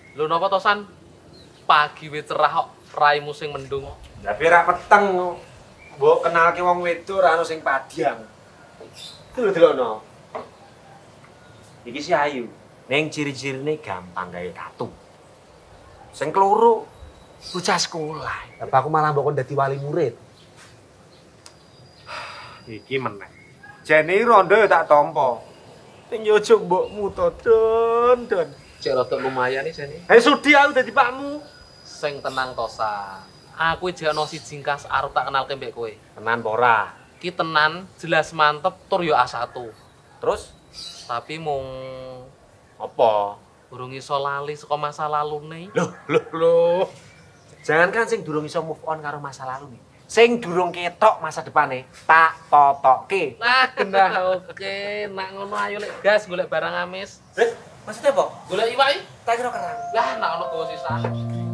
Lho napa to San? Pagi wis cerah kok raimu sing mendung. Tapi ra peteng. Mbok kenalke wong wedok ra ono sing padiang. Itu lho delokno. Iki si ayu. Ning ciri-cirine gampang gawe tatu. Sing keloro bocah sekolah. Apa aku malah mbok dadi wali murid. Iki meneh. Jene rondo ya tak tampa. Ning yo aja mbokmu to, Don. Cek rada lumayan iki jane. Sudi aku dadi pakmu. Sing tenang to San. Aku iki ono siji kas arep tak kenalke mbek kowe. Tenan apa ora? Ki tenan, jelas mantep, tur yo A1. Terus Tapi mung apa? urung iso lali saka masa lalune. Loh. Jangan kan sing durung iso move on karo masa lalu nih. Sing durung ketok masa depane, tak totokke. Nah, genah oke. Nak ngono ayo lek gas golek barang amis. Maksudnya apa? Golek iwak iki. Tak kira kerang. Lah, nak ono gowo sisa.